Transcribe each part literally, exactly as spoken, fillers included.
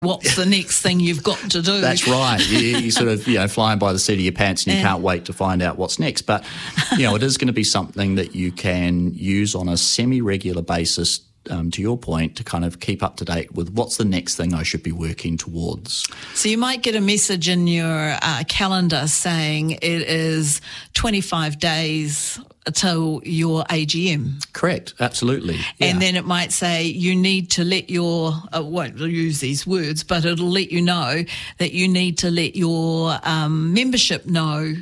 what's the next thing you've got to do. That's right. You, you sort of, you know, flying by the seat of your pants and you and, can't wait to find out what's next. But, you know, it is going to be something that you can use on a semi-regular basis, um, to your point, to kind of keep up to date with what's the next thing I should be working towards. So you might get a message in your uh, calendar saying it is twenty-five days till your A G M. Correct, absolutely. Yeah. And then it might say you need to let your, I won't use these words, but it'll let you know that you need to let your um, membership know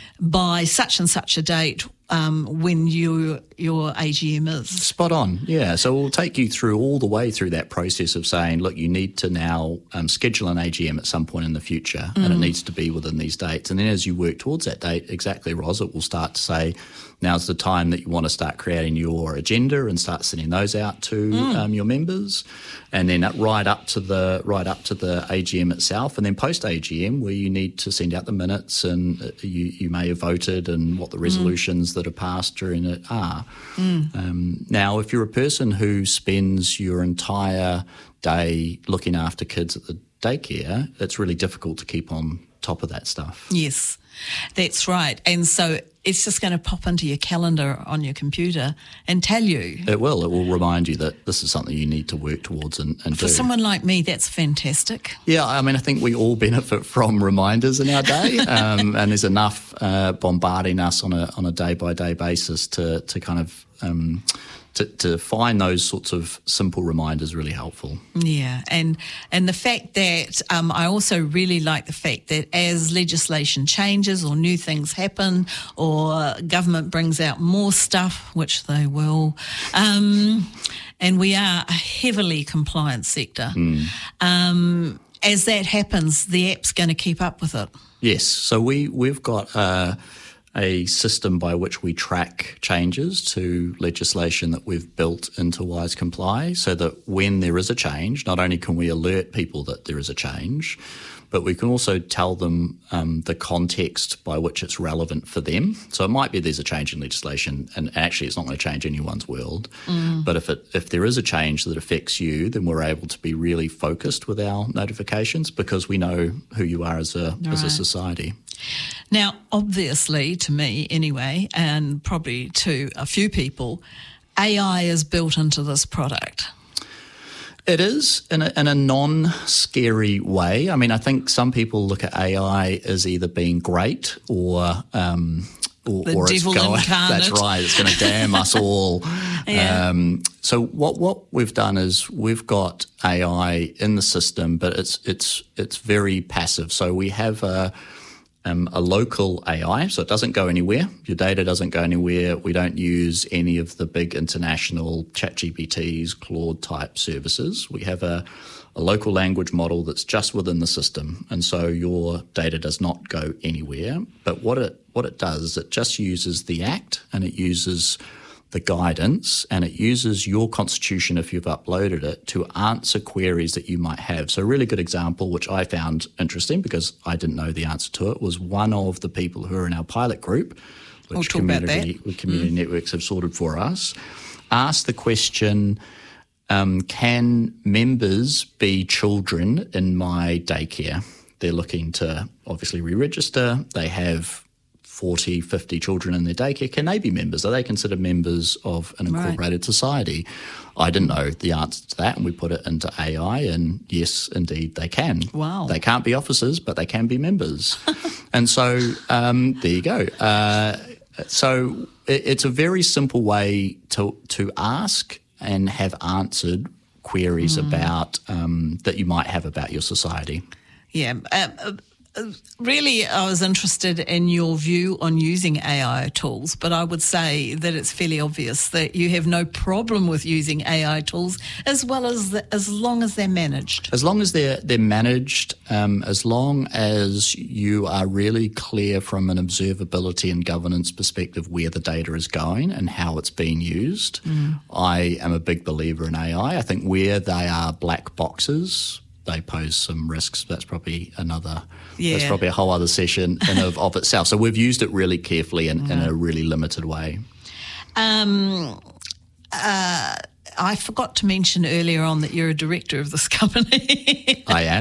by such and such a date um, when you, your A G M is. Spot on, yeah. So we'll take you through all the way through that process of saying, look, you need to now um, schedule an A G M at some point in the future, mm. and it needs to be within these dates. And then as you work towards that date, exactly, Ros, it will start to say, now's the time that you want to start creating your agenda and start sending those out to mm. um, your members, and then right up to the right up to the A G M itself, and then post A G M where you need to send out the minutes and you, you may have voted and what the resolutions mm. that are passed during it are. Mm. Um, now, if you're a person who spends your entire day looking after kids at the daycare, it's really difficult to keep on top of that stuff. Yes, that's right. And so it's just going to pop into your calendar on your computer and tell you. It will. It will remind you that this is something you need to work towards and, and For do. someone like me, that's fantastic. Yeah, I mean, I think we all benefit from reminders in our day, um, and there's enough uh, bombarding us on a on a day by day basis to to kind of. Um, To, to find those sorts of simple reminders really helpful. Yeah, and and the fact that um, I also really like the fact that as legislation changes or new things happen or government brings out more stuff, which they will, um, and we are a heavily compliant sector, mm. um, as that happens, the app's going to keep up with it. Yes, so we, we've got... Uh, a system by which we track changes to legislation that we've built into Wise Comply, so that when there is a change, not only can we alert people that there is a change, but we can also tell them um, the context by which it's relevant for them. So it might be there's a change in legislation and actually it's not going to change anyone's world. Mm. But if it if there is a change that affects you, then we're able to be really focused with our notifications because we know who you are as a right. as a society. Now, obviously, to me anyway, and probably to a few people, A I is built into this product. It is, in a, in a non-scary way. I mean, I think some people look at A I as either being great or... Um, or, the or devil it's going, incarnate. That's right, it's going to damn us all. Yeah. Um, so what what we've done is we've got A I in the system, but it's it's it's very passive. So we have a... Um, a local A I, so it doesn't go anywhere. Your data doesn't go anywhere. We don't use any of the big international ChatGPTs, Claude type services. We have a, a local language model that's just within the system, and so your data does not go anywhere. But what it what it does is it just uses the Act and it uses the guidance and it uses your constitution, if you've uploaded it, to answer queries that you might have. So a really good example, which I found interesting because I didn't know the answer to it, was one of the people who are in our pilot group, which community, community mm. networks have sorted for us, asked the question, um, can members be children in my daycare? They're looking to obviously re-register. They have forty, fifty children in their daycare. Can they be members? Are they considered members of an incorporated right. society? I didn't know the answer to that, and we put it into A I, and yes, indeed, they can. Wow. They can't be officers, but they can be members. And so um, there you go. Uh, so it, it's a very simple way to to ask and have answered queries mm. about um, that you might have about your society. Yeah. Uh, Really, I was interested in your view on using A I tools, but I would say that it's fairly obvious that you have no problem with using A I tools as well as the, as long as they're managed. As long as they're they're managed, um, as long as you are really clear from an observability and governance perspective where the data is going and how it's being used. Mm. I am a big believer in A I. I think where they are black boxes, they pose some risks. That's probably another, yeah. that's probably a whole other session in of, of itself. So we've used it really carefully and in, yeah. in a really limited way. Um, uh, I forgot to mention earlier on that you're a director of this company. I am.